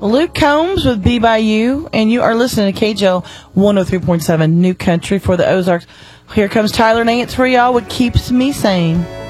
Luke Combs with Be By You, and you are listening to KJL 103.7 New Country for the Ozarks. Here comes Tyler Nance for y'all with Keeps Me Sane.